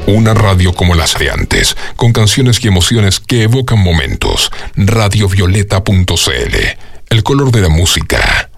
Una radio como las de antes, con canciones y emociones que evocan momentos. Radiovioleta.cl, el color de la música.